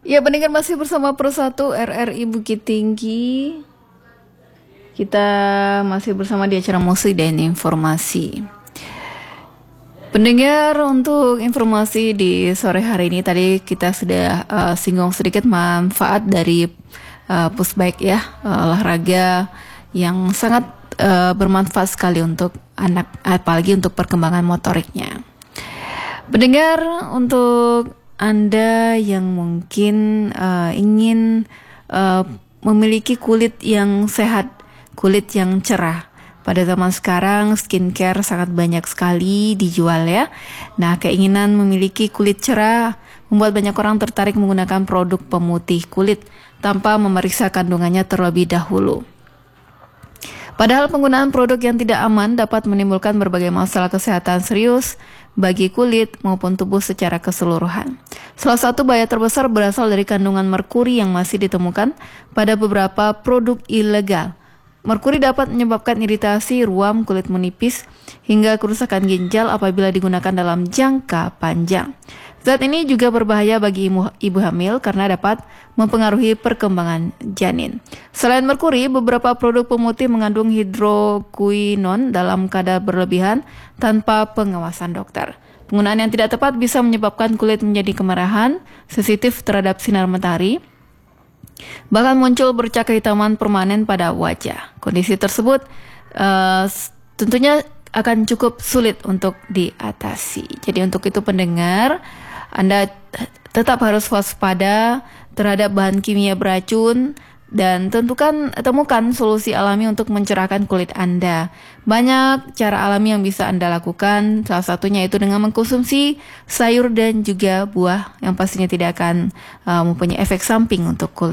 Ya, pendengar masih bersama Persatu RRI Bukit Tinggi. Kita masih bersama di acara musik dan informasi. Pendengar, untuk informasi di sore hari ini tadi kita sudah singgung sedikit manfaat dari push bike ya, olahraga yang sangat bermanfaat sekali untuk anak, apalagi untuk perkembangan motoriknya. Pendengar, untuk Anda yang mungkin ingin uh, memiliki kulit yang sehat, kulit yang cerah. Pada zaman sekarang skincare sangat banyak sekali dijual ya. Nah, keinginan memiliki kulit cerah membuat banyak orang tertarik menggunakan produk pemutih kulit tanpa memeriksa kandungannya terlebih dahulu. Padahal penggunaan produk yang tidak aman dapat menimbulkan berbagai masalah kesehatan serius bagi kulit maupun tubuh secara keseluruhan. Salah satu bahaya terbesar berasal dari kandungan merkuri yang masih ditemukan pada beberapa produk ilegal. Merkuri dapat menyebabkan iritasi, ruam, kulit menipis, hingga kerusakan ginjal apabila digunakan dalam jangka panjang. Zat ini juga berbahaya bagi ibu hamil karena dapat mempengaruhi perkembangan janin. Selain merkuri, beberapa produk pemutih mengandung hidrokuinon dalam kadar berlebihan tanpa pengawasan dokter. Penggunaan yang tidak tepat bisa menyebabkan kulit menjadi kemerahan, sensitif terhadap sinar matahari, bahkan muncul bercak kehitaman permanen pada wajah. Kondisi tersebut tentunya akan cukup sulit untuk diatasi. Jadi untuk itu pendengar, Anda tetap harus waspada terhadap bahan kimia beracun dan temukan solusi alami untuk mencerahkan kulit Anda. Banyak cara alami yang bisa Anda lakukan, salah satunya itu dengan mengkonsumsi sayur dan juga buah yang pastinya tidak akan mempunyai efek samping untuk kulit.